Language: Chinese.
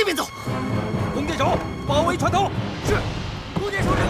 边走。 弓箭手包围船头。 是。弓箭手指